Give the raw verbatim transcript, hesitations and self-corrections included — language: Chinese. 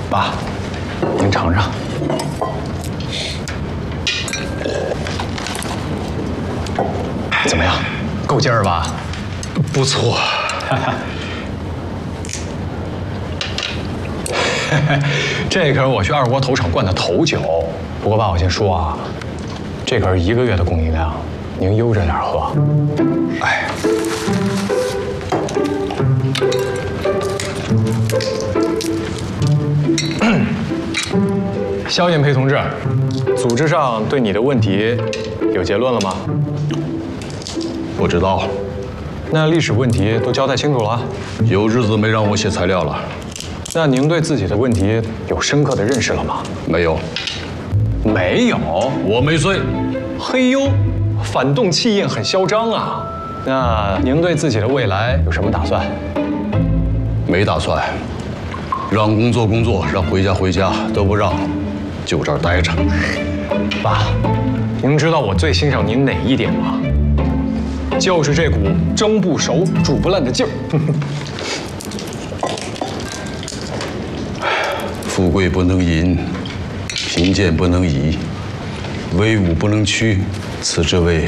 爸，您尝尝。怎么样？够劲儿吧？ 不错。 这可是我去二锅头厂灌的头酒。不过爸，我先说啊，这可是一个月的供应量，您悠着点喝。 哎。 肖艳培同志，组织上对你的问题有结论了吗？ 不知道。 那历史问题都交代清楚了？ 有日子没让我写材料了。 那您对自己的问题有深刻的认识了吗？ 没有。 没有？ 我没睡。 嘿呦，反动气焰很嚣张啊！那您对自己的未来有什么打算？ 没打算。让工作工作，让回家回家，都不让。 就这儿待着， 爸，您知道我最欣赏您哪一点吗？就是这股蒸不熟、煮不烂的劲儿。 富贵不能淫，贫贱不能移，威武不能屈，此之谓